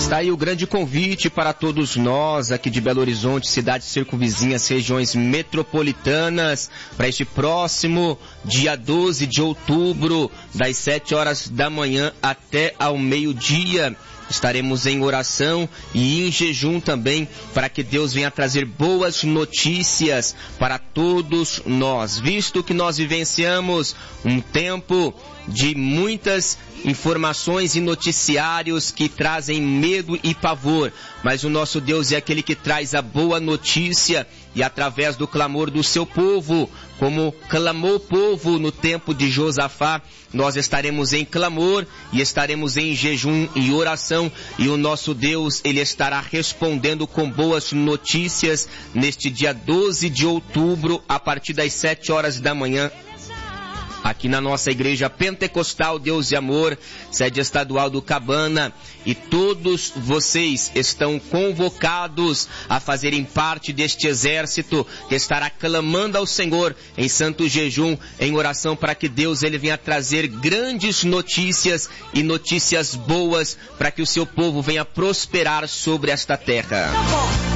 Está aí o grande convite para todos nós aqui de Belo Horizonte, cidades circunvizinhas, regiões metropolitanas, para este próximo dia 12 de outubro, das 7 horas da manhã até ao meio-dia. Estaremos em oração e em jejum também, para que Deus venha trazer boas notícias para todos nós, visto que nós vivenciamos um tempo de muitas informações e noticiários que trazem medo e pavor, mas o nosso Deus é aquele que traz a boa notícia, e através do clamor do seu povo, como clamou o povo no tempo de Josafá, nós estaremos em clamor e estaremos em jejum e oração, e o nosso Deus, ele estará respondendo com boas notícias neste dia 12 de outubro, a partir das 7 horas da manhã, aqui na nossa Igreja Pentecostal Deus e Amor, sede estadual do Cabana, e todos vocês estão convocados a fazerem parte deste exército que estará clamando ao Senhor em santo jejum, em oração, para que Deus ele venha trazer grandes notícias e notícias boas, para que o seu povo venha prosperar sobre esta terra.